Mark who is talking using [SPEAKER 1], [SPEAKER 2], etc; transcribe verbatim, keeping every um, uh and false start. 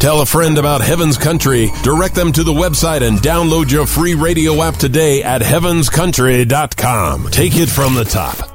[SPEAKER 1] Tell a friend about Heaven's Country. Direct them to the website and download your free radio app today at heavens country dot com. Take it from the top.